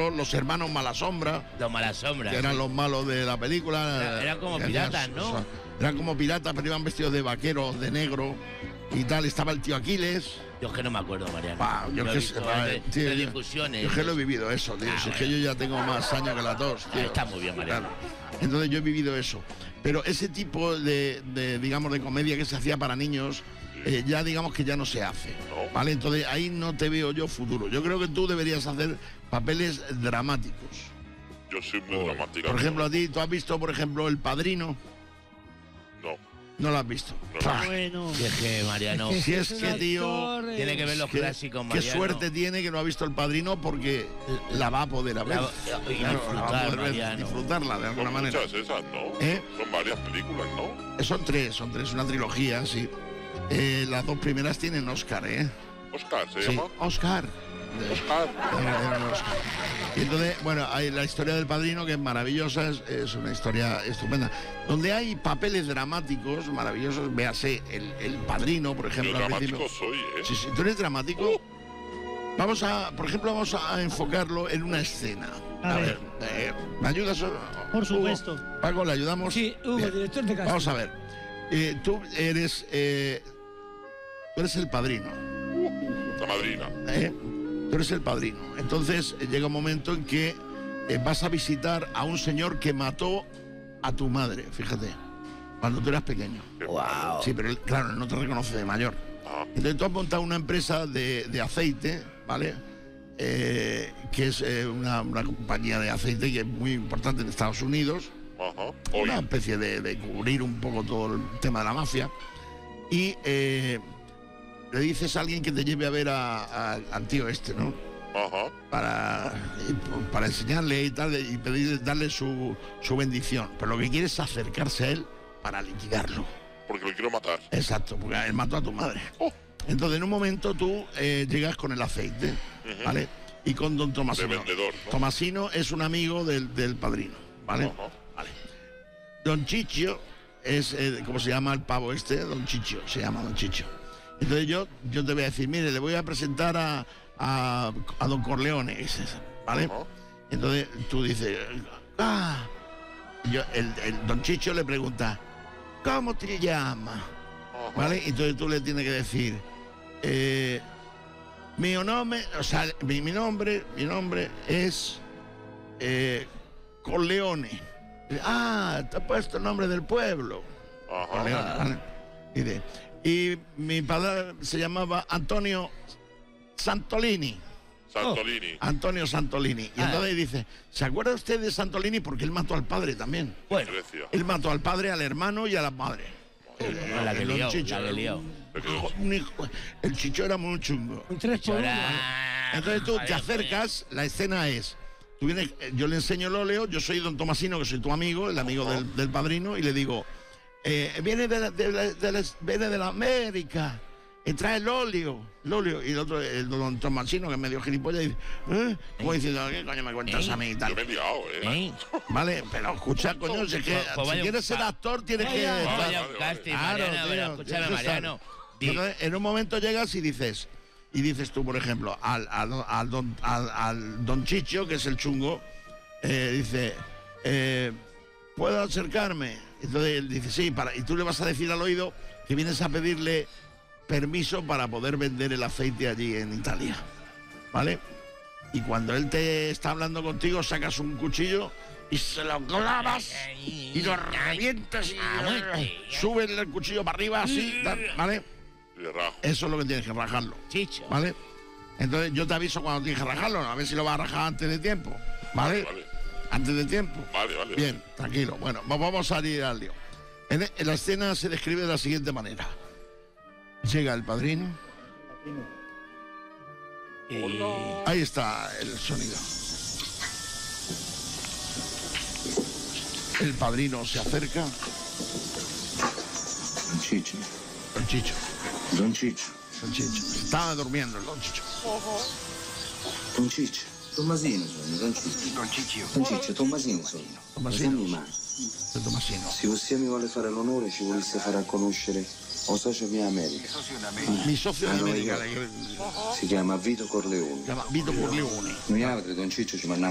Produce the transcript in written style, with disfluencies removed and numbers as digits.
otros, los hermanos Malasombra. Los Malasombra. Que eran los malos de la película. Eran como piratas, ¿no? Eran como piratas, pero iban vestidos de vaqueros, de negro y tal. Estaba el tío Aquiles. Yo es que no me acuerdo, Mariano. Yo lo que he visto de difusiones. Yo es que lo he vivido eso, tío. Si es que yo ya tengo más años que la tos, tío. Está muy bien, Mariano. Claro. Entonces yo he vivido eso. Pero ese tipo digamos, de comedia que se hacía para niños, ya digamos que ya no se hace. ¿Vale? Entonces ahí no te veo yo futuro. Yo creo que tú deberías hacer papeles dramáticos. Yo soy muy dramática. Por ejemplo, a ti, ¿tú has visto, por ejemplo, El Padrino? No. No lo has visto. Bueno. Si es que, Mariano. Si es que, tío. Tiene que ver los clásicos, Mariano. Qué suerte tiene que no ha visto El Padrino porque la va a poder ver. Disfrutarla de alguna manera. Muchas esas, ¿no? Son varias películas, ¿no? Son tres, una trilogía, sí. Las dos primeras tienen Oscar, Oscar, ¿se llama? Oscar. Oscar. Y entonces, bueno, hay la historia del Padrino, que es maravillosa, es una historia estupenda. Donde hay papeles dramáticos maravillosos, véase el Padrino, por ejemplo. Yo dramático soy, Sí, ¿tú eres dramático? Vamos a enfocarlo en una escena. A ver, ¿me ayudas? Por supuesto. Hugo? Paco, ¿le ayudamos? Sí, Hugo, director de casting. Vamos a ver. Tú eres el padrino. La madrina. Tú eres el padrino. Entonces llega un momento en que vas a visitar a un señor que mató a tu madre, fíjate, cuando tú eras pequeño. Wow. Sí, pero él, claro, no te reconoce de mayor. Entonces tú has montado una empresa de aceite, ¿vale? Que es una compañía de aceite que es muy importante en Estados Unidos. Una especie de cubrir un poco todo el tema de la mafia. Y le dices a alguien que te lleve a ver al tío este, ¿no? Para enseñarle y tal, y darle su bendición. Pero lo que quiere es acercarse a él para liquidarlo. Porque lo quiero matar. Exacto, porque él mató a tu madre. Entonces, en un momento tú llegas con el aceite, ¿vale? Y con don Tomasino. De vendedor, ¿no? Tomasino es un amigo del padrino, ¿vale? Vale. Don Chicho es, ¿cómo se llama el pavo este? Don Chicho, se llama Don Chicho. Entonces yo te voy a decir, mire, le voy a presentar a Don Corleone, ¿vale? Entonces tú dices, el Don Chicho le pregunta, ¿cómo te llamas? ¿Vale? Entonces tú le tienes que decir, mi nombre es Corleone. Te ha puesto el nombre del pueblo. Corleone, ¿vale? Y mi padre se llamaba Antonio Santolini. Antonio Santolini. Y entonces dice, ¿se acuerda usted de Santolini? Porque él mató al padre también. Bueno, él mató al padre, al hermano y a la madre. El Chicho era muy chungo. Entonces tú te acercas, la escena es, tú vienes, yo le enseño el óleo, yo soy Don Tomasino, que soy tu amigo, el amigo del padrino, y le digo, viene de la América, y trae el óleo. Y el otro, el Don Tomasino, que es medio gilipollas, dice, como diciendo, ¿qué coño me cuentas a mí y tal? Yo me he liado, Vale, pero escucha, coño, si quieres ser actor tienes que... Escúchame, Mariano. Entonces, en un momento llegas y dices tú, por ejemplo, al Don Chicho, que es el chungo, dice, ¿puedo acercarme? Entonces él dice, sí, y tú le vas a decir al oído que vienes a pedirle permiso para poder vender el aceite allí en Italia, ¿vale? Y cuando él te está hablando contigo, sacas un cuchillo y se lo clavas y lo revientas y subes el cuchillo para arriba así, ¿vale? Eso es lo que tienes que rajarlo, Chicho, ¿vale? Entonces yo te aviso cuando tienes que rajarlo, a ver si lo vas a rajar antes de tiempo, ¿vale? Antes de tiempo. Vale. Bien, tranquilo. Bueno, vamos a ir al lío. En la escena se describe de la siguiente manera. Llega el padrino. Ahí está el sonido. El padrino se acerca. Don Chicho. Estaba durmiendo el Don Chicho. Don Ciccio, Tommasino sono, Don Ciccio. Don Ciccio, Tommasino sono. Tomasino. Se Ossia mi vuole fare l'onore, ci volesse fare conoscere un socio mio in America. Mi socio in America. Si chiama Vito Corleone. Vito Corleone. Noi altri, Don Ciccio, ci mandiamo